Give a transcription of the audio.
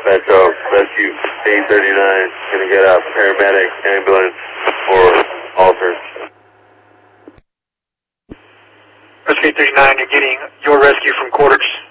Metro, rescue 839, gonna get a paramedic ambulance for Alter. Rescue 839, you're getting your rescue from quarters.